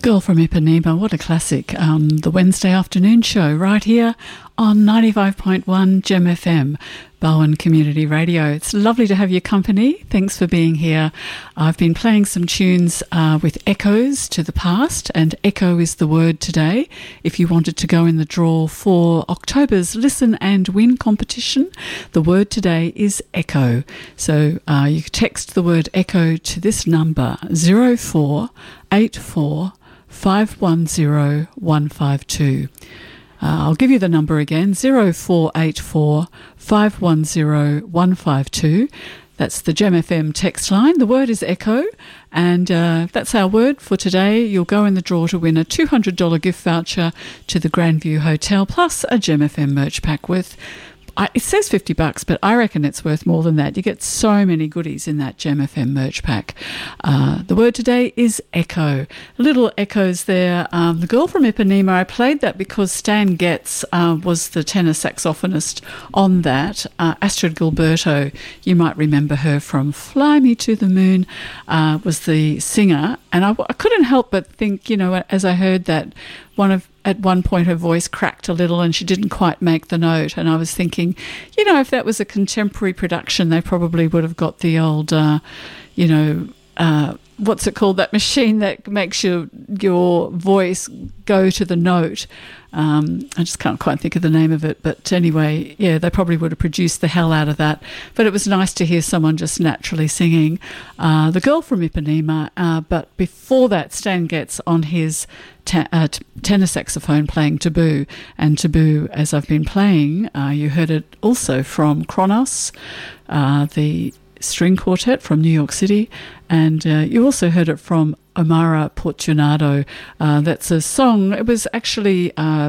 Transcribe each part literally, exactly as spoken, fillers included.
Girl from Ipanema, what a classic. Um, the Wednesday afternoon show right here on ninety-five point one Gem F M, Bowen Community Radio. It's lovely to have your company. Thanks for being here. I've been playing some tunes uh, with echoes to the past, and echo is the word today. If you wanted to go in the draw for October's Listen and Win competition, the word today is echo. So uh, you text the word echo to this number, zero four eight four five one zero one five two. Uh, I'll give you the number again, zero four eight four five one zero one five two. That's the Gem F M text line. The word is echo, and uh, that's our word for today. You'll go in the draw to win a two hundred dollars gift voucher to the Grandview Hotel, plus a Gem F M merch pack with, I, it says fifty bucks, but I reckon it's worth more than that. You get so many goodies in that Gem F M merch pack. Uh, the word today is echo. Little echoes there. Um, the Girl from Ipanema, I played that because Stan Getz uh, was the tenor saxophonist on that. Uh, Astrid Gilberto, you might remember her from Fly Me to the Moon, uh, was the singer. And I, I couldn't help but think, you know, as I heard that, one of at one point her voice cracked a little and she didn't quite make the note, and I was thinking, you know, if that was a contemporary production, they probably would have got the old uh, you know uh, what's it called, that machine that makes your your voice go to the note. Um, I just can't quite think of the name of it, but anyway, yeah, they probably would have produced the hell out of that. But it was nice to hear someone just naturally singing uh, The Girl from Ipanema. Uh, but before that, Stan Getz on his te- uh, t- tenor saxophone playing Taboo. And Taboo, as I've been playing, uh, you heard it also from Kronos, uh, the string quartet from New York City, and uh, you also heard it from Omara Portunado. Uh, that's a song. It was actually uh,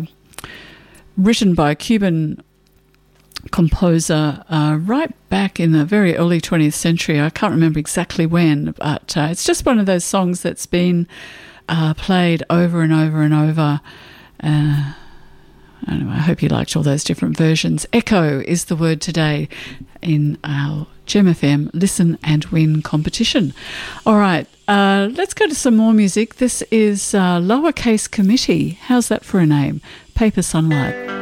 written by a Cuban composer uh, right back in the very early twentieth century. I can't remember exactly when, but uh, it's just one of those songs that's been uh, played over and over and over. Uh, Anyway, I hope you liked all those different versions. Echo is the word today in our Gem F M Listen and Win competition. All right, uh, let's go to some more music. This is uh, Lowercase Committee. How's that for a name? Paper Sunlight.